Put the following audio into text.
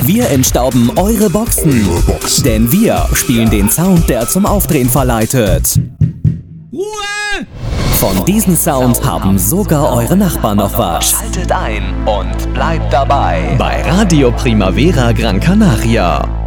Wir entstauben eure Boxen. Denn wir spielen den Sound, der zum Aufdrehen verleitet. Ruhe! Von diesem Sound haben sogar eure Nachbarn noch was. Schaltet ein und bleibt dabei bei Radio Primavera Gran Canaria.